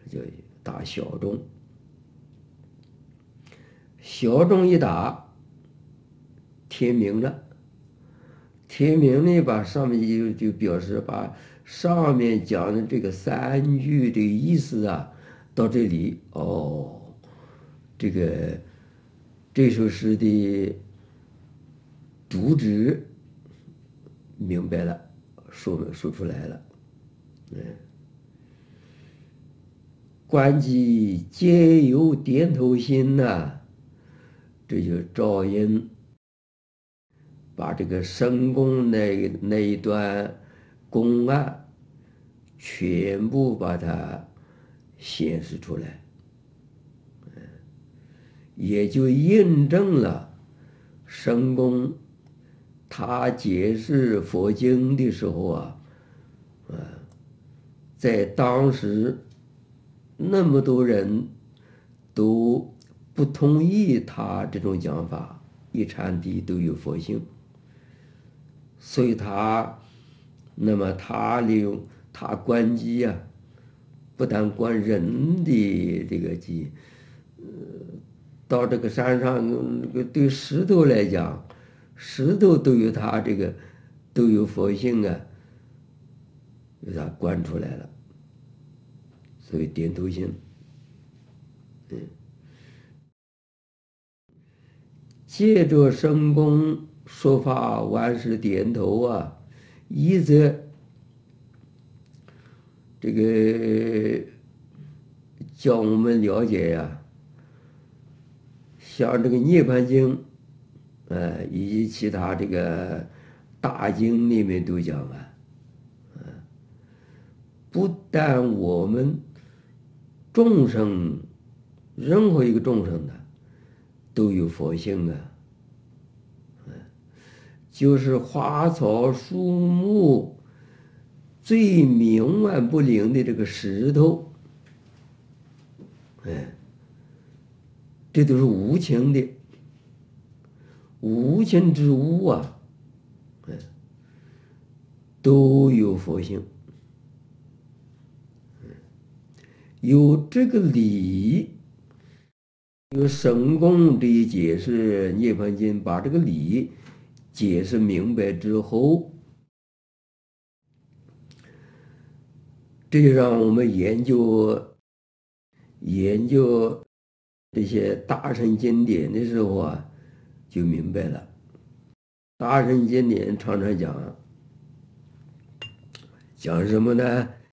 就打小钟，小钟一打，天明了。天明呢，把上面就表示把上面讲的这个3句的意思啊，到这里哦，这首诗的主旨明白了，说出来了。观其皆有点头心呐、这就赵寅把这个申公那一段公案全部把它显示出来，也就印证了申公他解释佛经的时候啊，在当时那么多人都不同意他这种讲法，一禅地都有佛性，所以那么他利用他观机呀，不但观人的这个机，到这个山上，对石头来讲，石头都有它这个都有佛性啊，给它观出来了，所以点头性。借着申公说法，万事点头啊，一则这个叫我们了解呀、像这个《涅槃经》，以及其他这个大经里面都讲啊，不但我们众生，任何一个众生呢，都有佛性啊，就是花草树木最冥顽不灵的这个石头，这都是无情的，无情之物啊，都有佛性，有这个理。有申公这一解释《涅槃经》，把这个理解释明白之后，这就让我们研究这些大乘经典的时候啊，就明白了。大乘经典常常讲什么呢？